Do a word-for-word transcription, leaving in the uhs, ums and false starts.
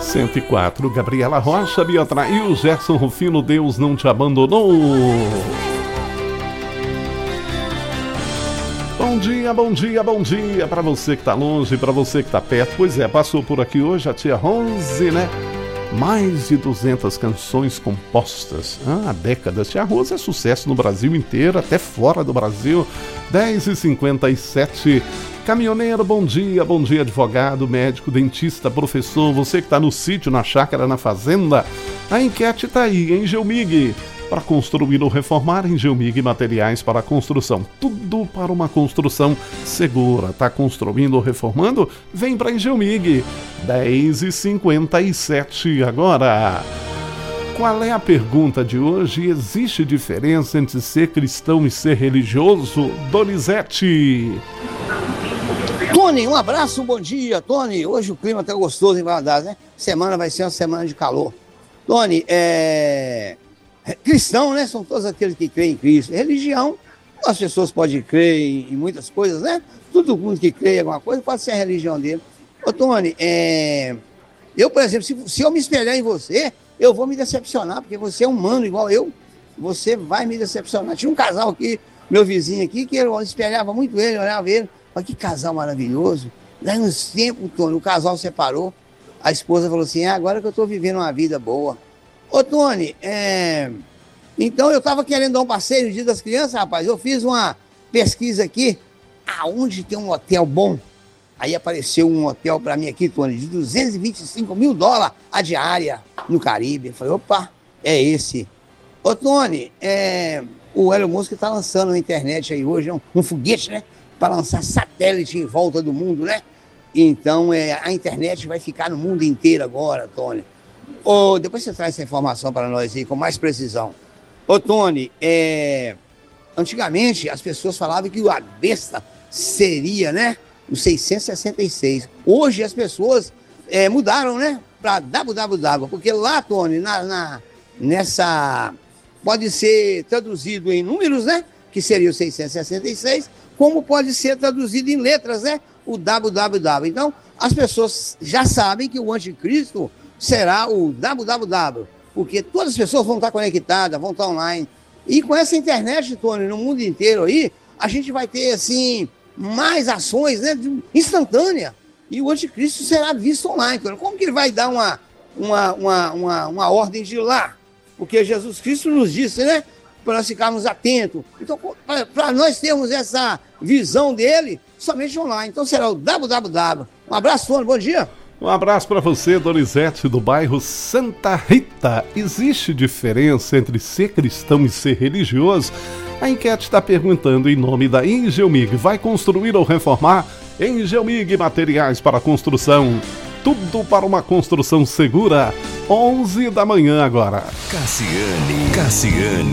cento e quatro, Gabriela Rocha, me atraiu, Gerson Rufino, Deus não te abandonou. Bom dia, bom dia, bom dia para você que tá longe, para você que tá perto. Pois é, passou por aqui hoje a tia Rose, né? Mais de duzentas canções compostas ah, há décadas. Tia Rose é sucesso no Brasil inteiro, até fora do Brasil. dez e cinquenta e sete. Caminhoneiro, bom dia, bom dia, advogado, médico, dentista, professor, você que está no sítio, na chácara, na fazenda. A enquete está aí, em Gelmig. Para construir ou reformar, em Gelmig, materiais para construção. Tudo para uma construção segura. Está construindo ou reformando? Vem para Gelmig. dez e cinquenta e sete agora. Qual é a pergunta de hoje? Existe diferença entre ser cristão e ser religioso? Donizete. Tony, um abraço, um bom dia. Tony, hoje o clima tá gostoso em Valadares, né? Semana vai ser uma semana de calor. Tony, é... cristão, né? São todos aqueles que creem em Cristo. Religião, as pessoas podem crer em muitas coisas, né? Todo mundo que crê em alguma coisa pode ser a religião dele. Ô, Tony, é... eu, por exemplo, se, se eu me espelhar em você, eu vou me decepcionar, porque você é humano igual eu. Você vai me decepcionar. Tinha um casal aqui, meu vizinho aqui, que eu espelhava muito ele, olhava ele. Olha que casal maravilhoso. Daí uns tempos, Tony, o casal separou. A esposa falou assim, é agora que eu tô vivendo uma vida boa. Ô, Tony, é... então eu tava querendo dar um passeio no Dia das Crianças, rapaz. Eu fiz uma pesquisa aqui, aonde tem um hotel bom. Aí apareceu um hotel pra mim aqui, Tony, de duzentos e vinte e cinco mil dólares a diária no Caribe. Eu falei, opa, é esse. Ô, Tony, é... o Elon Musk tá lançando na internet aí hoje um, um foguete, né? Para lançar satélite em volta do mundo, né? Então, é, a internet vai ficar no mundo inteiro agora, Tony. Ô, depois você traz essa informação para nós aí, com mais precisão. Ô, Tony, é, antigamente as pessoas falavam que a besta seria, né? O seiscentos e sessenta e seis. Hoje as pessoas é, mudaram, né? Para www, porque lá, Tony, na, na, nessa... pode ser traduzido em números, né? Que seria o seiscentos e sessenta e seis, como pode ser traduzido em letras, né? O www. Então, as pessoas já sabem que o anticristo será o www, porque todas as pessoas vão estar conectadas, vão estar online. E com essa internet, Tony, no mundo inteiro aí, a gente vai ter, assim, mais ações, né? Instantânea. E o anticristo será visto online, Tony. Como que ele vai dar uma, uma, uma, uma, uma ordem de ir lá? Porque Jesus Cristo nos disse, né? Para nós ficarmos atentos. Então, para nós termos essa visão dele, somente online. Então, será o www. Um abraço, Tony. Bom dia. Um abraço para você, Donizete, do bairro Santa Rita. Existe diferença entre ser cristão e ser religioso? A enquete está perguntando em nome da Engelmig. Vai construir ou reformar? Engelmig, materiais para construção. Tudo para uma construção segura. onze da manhã agora. Cassiane, Cassiane.